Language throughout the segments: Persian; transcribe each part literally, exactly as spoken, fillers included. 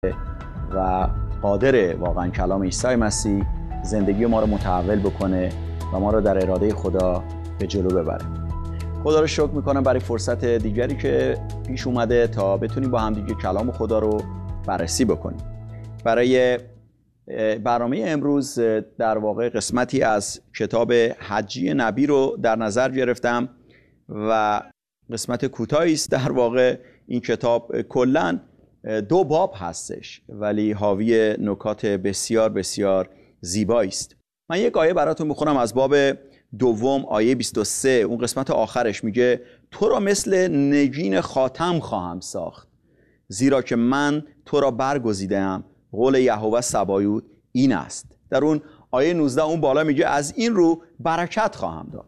و قادر واقعا کلام عیسی مسیح زندگی ما رو متحول بکنه و ما رو در اراده خدا به جلو ببره. خدا رو شکر میکنم برای فرصت دیگری که پیش اومده تا بتونیم با هم دیگه کلام خدا رو بررسی بکنیم. برای برنامه امروز در واقع قسمتی از کتاب حجی نبی رو در نظر گرفتم و قسمت کوتاهی است. در واقع این کتاب کلاً دو باب هستش ولی حاوی نکات بسیار بسیار زیبایی است. من یک آیه براتون میخونم از باب دوم آیه بیست و سه. اون قسمت آخرش میگه تو را مثل نگین خاتم خواهم ساخت، زیرا که من تو را برگزیدم. قول یهوه سبایوت این است. در اون آیه نوزده اون بالا میگه از این رو برکت خواهم داد.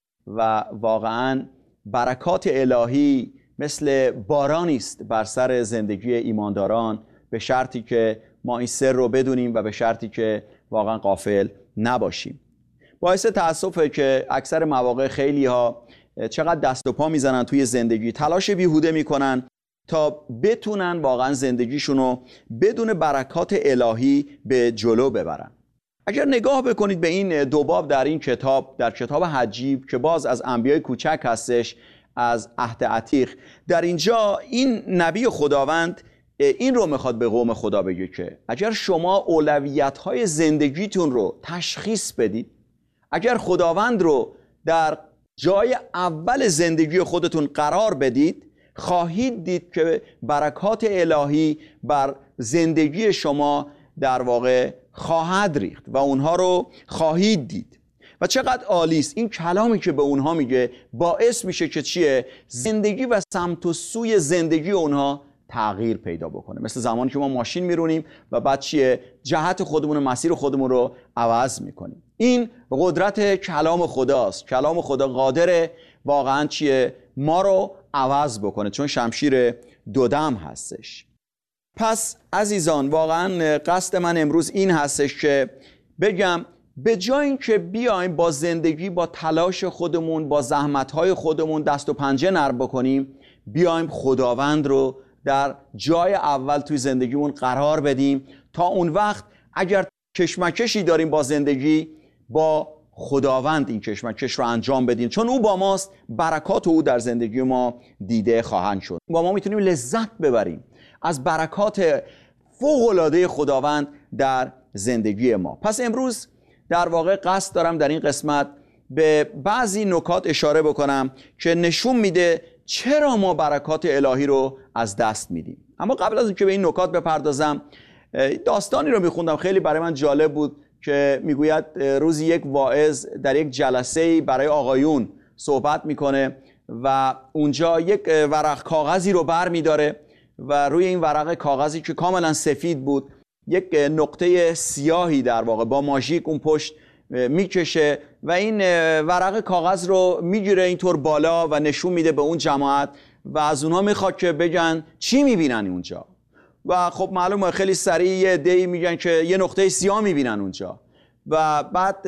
و واقعا برکات الهی مثل بارانی است بر سر زندگی ایمانداران، به شرطی که ما این سر رو بدونیم و به شرطی که واقعا غافل نباشیم. باعث تأسفه که اکثر مواقع خیلی ها چقدر دست و پا میزنن توی زندگی، تلاش بیهوده میکنن تا بتونن واقعا زندگیشون رو بدون برکات الهی به جلو ببرن. اگر نگاه بکنید به این دو باب در این کتاب، در کتاب حجی که باز از انبیای کوچک هستش، از عهد عتیق، در اینجا این نبی خداوند این رو میخواد به قوم خدا بگه که اگر شما اولویت‌های زندگیتون رو تشخیص بدید، اگر خداوند رو در جای اول زندگی خودتون قرار بدید، خواهید دید که برکات الهی بر زندگی شما در واقع خواهد ریخت و اونها رو خواهید دید. و چقدر عالی است این کلامی که به اونها میگه، باعث میشه که چیه؟ زندگی و سمت و سوی زندگی اونها تغییر پیدا بکنه. مثل زمانی که ما ماشین میرونیم و بعد چیه؟ جهت خودمون و مسیر خودمون رو عوض میکنیم. این قدرت کلام خداست. کلام خدا قادره واقعا چیه؟ ما رو عوض بکنه، چون شمشیر دودم هستش. پس عزیزان، واقعا قصد من امروز این هستش که بگم به جای اینکه بیایم با زندگی، با تلاش خودمون، با زحمت‌های خودمون دست و پنجه نرم بکنیم، بیایم خداوند رو در جای اول توی زندگیمون قرار بدیم تا اون وقت اگر کشمکشی داریم با زندگی، با خداوند این کشمکش رو انجام بدیم، چون او با ماست. برکات او در زندگی ما دیده خواهند شد. با ما میتونیم لذت ببریم از برکات فوق‌العاده خداوند در زندگی ما. پس امروز در واقع قصد دارم در این قسمت به بعضی نکات اشاره بکنم که نشون میده چرا ما برکات الهی رو از دست میدیم. اما قبل از اینکه به این نکات بپردازم، داستانی رو میخوندم، خیلی برای من جالب بود که میگوید روزی یک واعظ در یک جلسه برای آقایون صحبت میکنه و اونجا یک ورق کاغذی رو بر میداره و روی این ورق کاغذی که کاملا سفید بود یک نقطه سیاهی در واقع با ماژیک اون پشت میکشه و این ورق کاغذ رو میگیره اینطور بالا و نشون میده به اون جماعت و از اونها میخواد که بگن چی میبینن اونجا. و خب معلومه خیلی سریع یه عده‌ای میگن که یه نقطه سیاه میبینن اونجا و بعد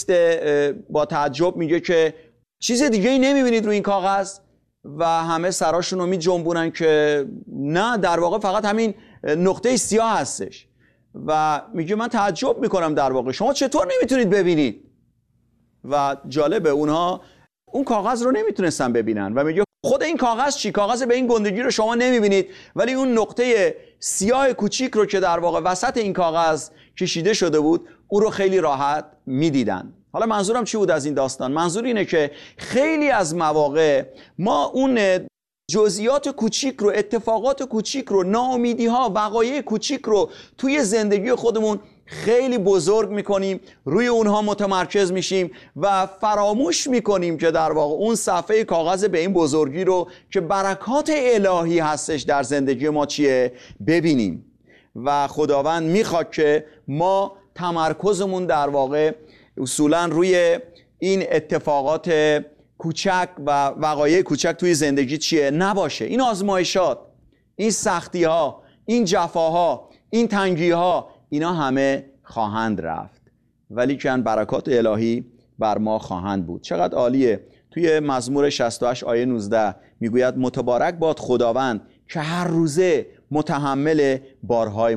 میسته با تعجب میگه که چیز دیگه ای نمیبینید روی این کاغذ؟ و همه سراشون رو میجنبونن که نه، در واقع فقط همین نقطه سیاه هستش. و میگه من تعجب میکنم در واقع شما چطور نمیتونید ببینید؟ و جالبه اونها اون کاغذ رو نمیتونستن ببینن و میگه خود این کاغذ چی؟ کاغذ به این گندگی رو شما نمیبینید، ولی اون نقطه سیاه کوچیک رو که در واقع وسط این کاغذ کشیده شده بود، اون رو خیلی راحت میدیدن. حالا منظورم چی بود از این داستان؟ منظور اینه که خیلی از مواقع ما اون جزئیات کوچیک رو، اتفاقات کوچیک رو، ناامیدی ها، وقایع کوچیک رو توی زندگی خودمون خیلی بزرگ میکنیم، روی اونها متمرکز میشیم و فراموش میکنیم که در واقع اون صفحه کاغذ به این بزرگی رو که برکات الهی هستش در زندگی ما چیه ببینیم. و خداوند میخواد که ما تمرکزمون در واقع اصولا روی این اتفاقات کوچک و وقایع کوچک توی زندگی چیه نباشه. این آزمایشات، این سختی ها، این جفاها، این تنگی ها، اینا همه خواهند رفت، ولی که برکات الهی بر ما خواهند بود. چقدر عالیه. توی مزمور شصت و هشت آیه نوزده میگوید متبارک باد خداوند که هر روزه متحمل بارهای